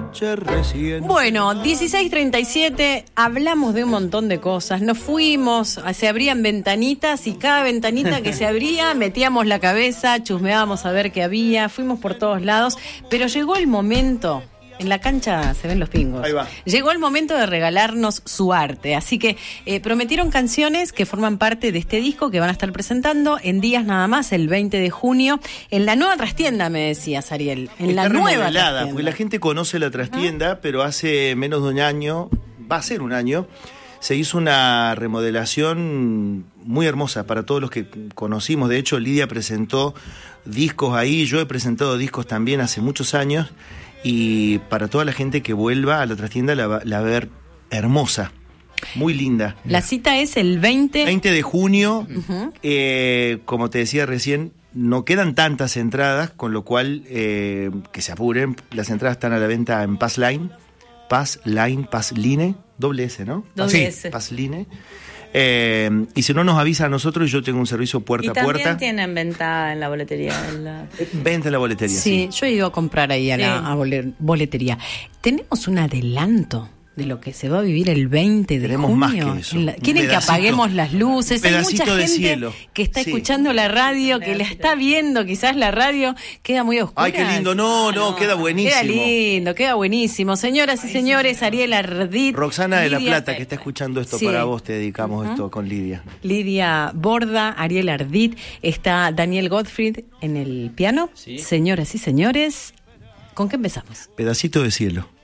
noche recién. Bueno, 16:37, hablamos de un montón de cosas, nos fuimos, se abrían ventanitas y cada ventanita que se abría metíamos la cabeza, chusmeábamos a ver qué había, fuimos por todos lados, pero llegó el momento. En la cancha se ven los pingos. Ahí va. Llegó el momento de regalarnos su arte, así que prometieron canciones que forman parte de este disco que van a estar presentando en días nada más, el 20 de junio, en la nueva trastienda, me decías, Ariel. En Está la nueva remodelada, trastienda. porque la gente conoce la trastienda, pero hace menos de un año, va a ser un año, se hizo una remodelación muy hermosa para todos los que conocimos. De hecho, Lidia presentó discos ahí, yo he presentado discos también hace muchos años. Y para toda la gente que vuelva a la trastienda la va a ver hermosa, muy linda. La cita es el 20 de junio, Uh-huh. Como te decía recién, no quedan tantas entradas, con lo cual que se apuren. Las entradas están a la venta en Passline, doble S, ¿no? Doble S. Passline. Y si no nos avisa a nosotros, yo tengo un servicio puerta a puerta. Y también tienen venta en la boletería. Venta en la boletería, Sí, yo he ido a comprar ahí a la boletería. Tenemos un adelanto de lo que se va a vivir el 20 de Tenemos junio. más que eso. ¿Quieren que apaguemos las luces? Hay mucha pedacito de gente cielo. que está Sí. escuchando la radio, que la está viendo, quizás la radio queda muy oscura. Ay, qué lindo. No, queda buenísimo. Queda lindo, queda buenísimo. Señoras y señores, Ariel Ardit. Roxana de La Lidia- Plata, que está escuchando esto Sí. para vos, te dedicamos esto con Lidia. Lidia Borda, Ariel Ardit, está Daniel Gottfried en el piano. Sí. Señoras y señores, ¿con qué empezamos? Pedacito de cielo.